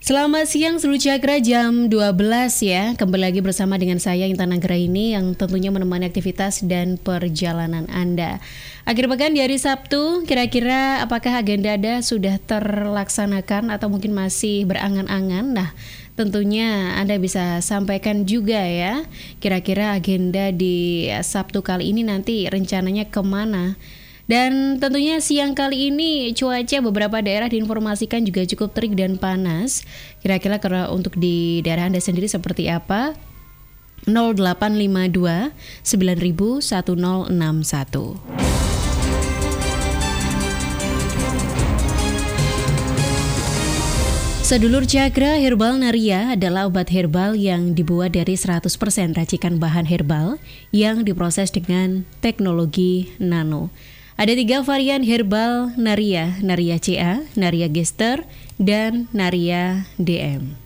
Selamat siang seluruh Cakra, jam 12 ya. Kembali lagi bersama dengan saya Intan Anggraini yang tentunya menemani aktivitas dan perjalanan Anda. Akhir pekan di hari Sabtu, kira-kira apakah agenda Anda sudah terlaksanakan atau mungkin masih berangan-angan? Nah, tentunya Anda bisa sampaikan juga ya, kira-kira agenda di Sabtu kali ini nanti rencananya kemana? Dan tentunya siang kali ini cuaca beberapa daerah diinformasikan juga cukup terik dan panas. Kira-kira kalau untuk di daerah Anda sendiri seperti apa? 0852 9000 1061. Sedulur Cakra, Herbal Naria adalah obat herbal yang dibuat dari 100% racikan bahan herbal yang diproses dengan teknologi nano. Ada 3 varian herbal Naria, Naria CA, Naria Gester, dan Naria DM.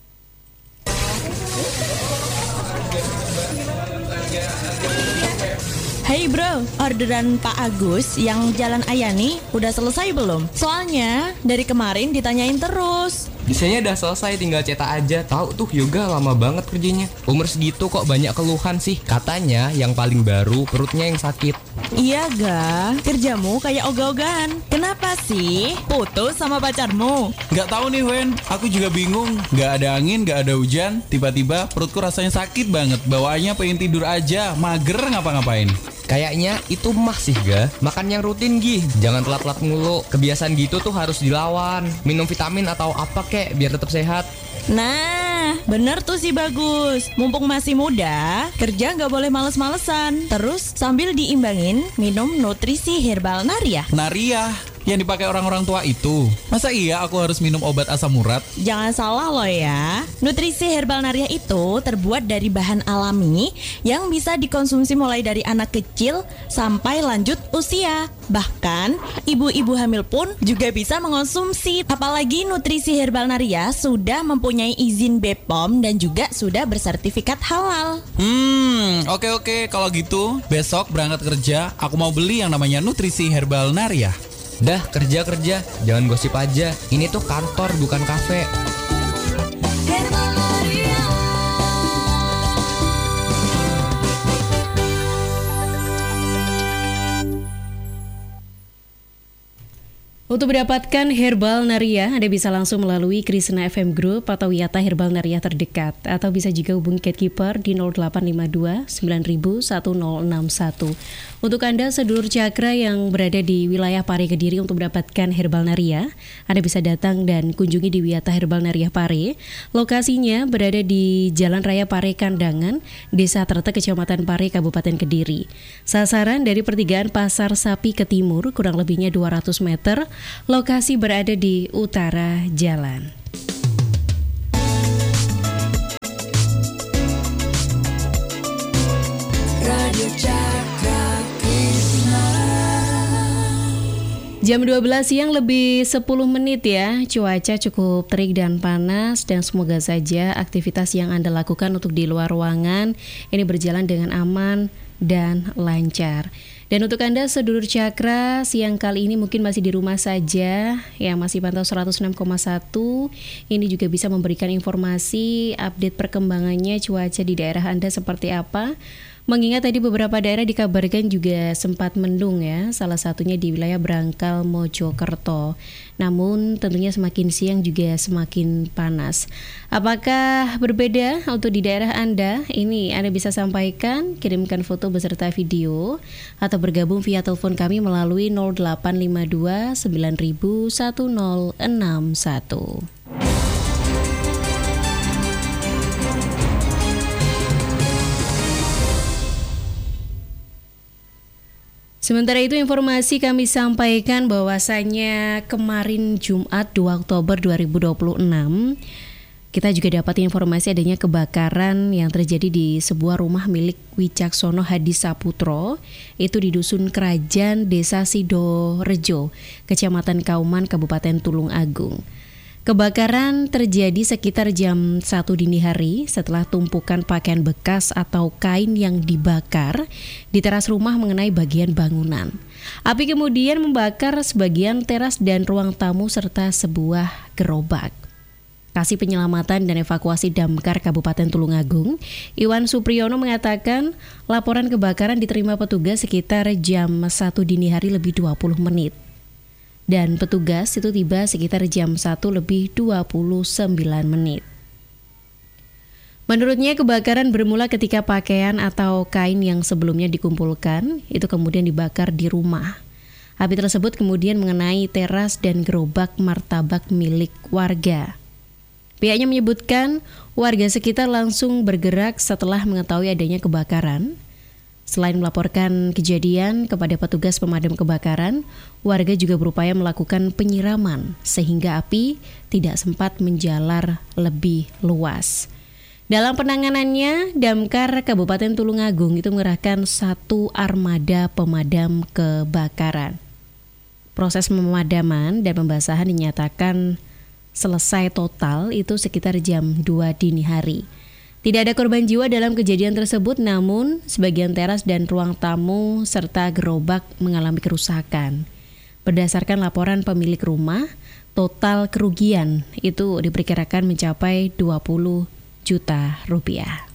Hey bro, orderan Pak Agus yang Jalan Ayani udah selesai belum? Soalnya dari kemarin ditanyain terus. Desainnya udah selesai, tinggal cetak aja. Tahu tuh Yoga lama banget kerjanya. Umur segitu kok banyak keluhan sih. Katanya yang paling baru perutnya yang sakit. Iya ga, kerjamu kayak ogah-ogahan. Kenapa sih? Putus sama pacarmu? Gak tahu nih Wen, aku juga bingung. Gak ada angin, gak ada hujan. Tiba-tiba perutku rasanya sakit banget. Bawaannya pengen tidur aja, mager ngapa-ngapain. Kayaknya itu mah sih ga. Makan yang rutin Gi, jangan telat-telat mulu. Kebiasaan gitu tuh harus dilawan. Minum vitamin atau apa kek biar tetap sehat. Nah, bener tuh si Bagus. Mumpung masih muda, kerja gak boleh males-malesan. Terus sambil diimbangin, minum nutrisi herbal Naria. Naria, yang dipakai orang-orang tua itu. Masa iya aku harus minum obat asam urat? Jangan salah loh ya. Nutrisi herbal Naria itu terbuat dari bahan alami yang bisa dikonsumsi mulai dari anak kecil sampai lanjut usia. Bahkan ibu-ibu hamil pun juga bisa mengonsumsi. Apalagi nutrisi herbal Naria sudah mempunyai izin BPOM dan juga sudah bersertifikat halal. Oke. Kalau gitu besok berangkat kerja aku mau beli yang namanya nutrisi herbal Naria. Dah kerja, jangan gosip aja. Ini tuh kantor bukan kafe. Untuk mendapatkan Herbal Naria, Anda bisa langsung melalui Krisna FM Group atau Wiyata Herbal Naria terdekat. Atau bisa juga hubungi Gatekeeper di 0852 9000 1061. Untuk Anda sedulur Cakra yang berada di wilayah Pare Kediri untuk mendapatkan Herbal Naria, Anda bisa datang dan kunjungi di Wiyata Herbal Naria Pare. Lokasinya berada di Jalan Raya Pare Kandangan, Desa Trete, Kecamatan Pare, Kabupaten Kediri. Sasaran dari pertigaan Pasar Sapi ke timur, kurang lebihnya 200 meter. Lokasi berada di utara jalan. Radio Cakra Krisna. Jam 12 siang lebih 10 menit ya. Cuaca cukup terik dan panas, dan semoga saja aktivitas yang Anda lakukan untuk di luar ruangan ini berjalan dengan aman dan lancar. Dan untuk Anda sedulur Cakra, siang kali ini mungkin masih di rumah saja, yang masih pantau 106,1, ini juga bisa memberikan informasi update perkembangannya cuaca di daerah Anda seperti apa. Mengingat tadi beberapa daerah dikabarkan juga sempat mendung ya, salah satunya di wilayah Brangkal, Mojokerto. Namun tentunya semakin siang juga semakin panas. Apakah berbeda untuk di daerah Anda? Ini Anda bisa sampaikan, kirimkan foto beserta video, atau bergabung via telepon kami melalui 0852 9000 1061. Sementara itu informasi kami sampaikan bahwasannya kemarin Jumat 2 Oktober 2026 kita juga dapat informasi adanya kebakaran yang terjadi di sebuah rumah milik Wicaksono Hadi Saputro, itu di Dusun Kerajaan, Desa Sidorejo, Kecamatan Kauman, Kabupaten Tulung Agung. Kebakaran terjadi sekitar jam 1 dini hari setelah tumpukan pakaian bekas atau kain yang dibakar di teras rumah mengenai bagian bangunan. Api kemudian membakar sebagian teras dan ruang tamu serta sebuah gerobak. Kasih Penyelamatan dan Evakuasi Damkar Kabupaten Tulungagung, Iwan Supriyono mengatakan laporan kebakaran diterima petugas sekitar jam 1 dini hari lebih 20 menit. Dan petugas itu tiba sekitar jam 1 lebih 29 menit. Menurutnya kebakaran bermula ketika pakaian atau kain yang sebelumnya dikumpulkan itu kemudian dibakar di rumah. Api tersebut kemudian mengenai teras dan gerobak martabak milik warga. Pihaknya menyebutkan warga sekitar langsung bergerak setelah mengetahui adanya kebakaran. Selain melaporkan kejadian kepada petugas pemadam kebakaran, warga juga berupaya melakukan penyiraman sehingga api tidak sempat menjalar lebih luas. Dalam penanganannya, Damkar Kabupaten Tulungagung itu mengerahkan 1 armada pemadam kebakaran. Proses pemadaman dan pembasahan dinyatakan selesai total itu sekitar jam 2 dini hari. Tidak ada korban jiwa dalam kejadian tersebut, namun sebagian teras dan ruang tamu serta gerobak mengalami kerusakan. Berdasarkan laporan pemilik rumah, total kerugian itu diperkirakan mencapai 20 juta rupiah.